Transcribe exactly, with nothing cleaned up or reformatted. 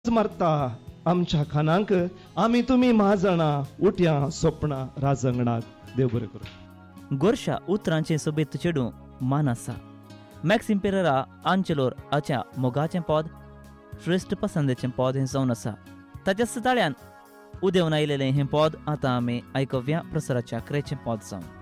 मारता आमच्या खानांक आम्ही तुम्ही महाजणा उठ्या स्वप्ना राजंगणाक देव बरें करूं. गोरशा उतरांचे सोबेत चेडू मान आसा. मॅक्स इम्पेररा आंचलोर आच्या मोगाचें पद श्रेष्ठ पसंदेचें पद हें जावन आसा. ताच्या सुताळ्यान उदेवन आयलेलें हें पद आतां आमी आयकव्या प्रसाराच्या क्रेचें पद जावन